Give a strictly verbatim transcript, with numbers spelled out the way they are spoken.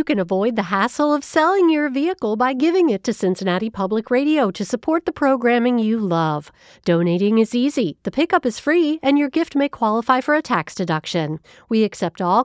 can avoid the hassle of selling your vehicle by giving it to Cincinnati Public Radio to support the programming you love. Donating is easy, the pickup is free, and your gift may qualify for a tax deduction. We accept all